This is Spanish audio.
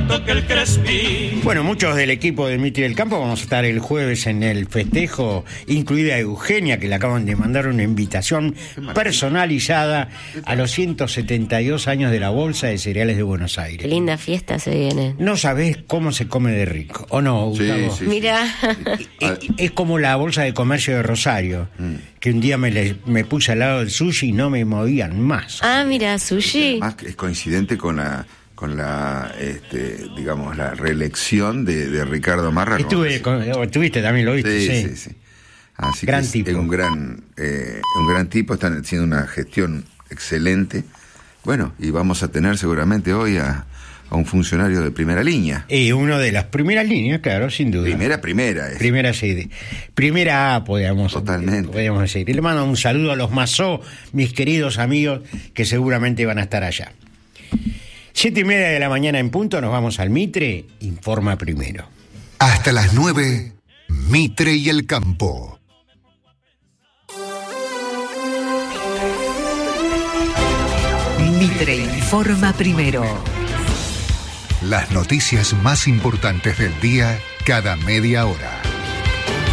tanto que el Crespín. Bueno, muchos del equipo de Mitre del Campo vamos a estar el jueves en el festejo, incluida Eugenia, que le acaban de mandar una invitación personalizada a los 172 años de la Bolsa de Cereales de Buenos Aires. Qué linda fiesta se viene. No sabés cómo se come de rico, ¿o no, Gustavo? Sí. Mira. Es como la Bolsa de Comercio de Rosario, que un día me puse al lado del sushi y no me movían más. Ah, mira, sushi. Además, es coincidente con la digamos, la reelección de Ricardo Marra. Estuviste también, lo viste, sí. Así gran que tipo. es un gran tipo, están haciendo una gestión excelente. Bueno, y vamos a tener seguramente hoy a un funcionario de primera línea. Y uno de las primeras líneas, claro, sin duda. Primera es. Primera, sí. Primera A, podríamos decir. Y le mando un saludo a los Mazó, mis queridos amigos, que seguramente van a estar allá. 7:30 de la mañana en punto, nos vamos al Mitre, informa primero. Hasta las 9, Mitre y el Campo. Mitre informa primero. Las noticias más importantes del día cada media hora.